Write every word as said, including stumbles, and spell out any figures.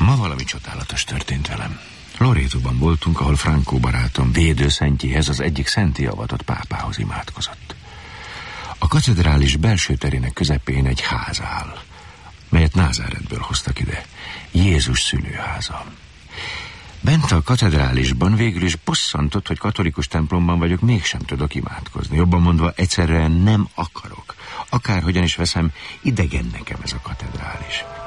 Ma valami csodálatos történt velem. Lorétóban voltunk, ahol Franco barátom védőszentjéhez, az egyik szentté avatott pápához imádkozott. A katedrális belső terének közepén egy ház áll, melyet Názáretből hoztak ide. Jézus szülőháza. Bent a katedrálisban végül is bosszantott, hogy katolikus templomban vagyok, mégsem tudok imádkozni. Jobban mondva, egyszerűen nem akarok. Akárhogyan is veszem, idegen nekem ez a katedrális.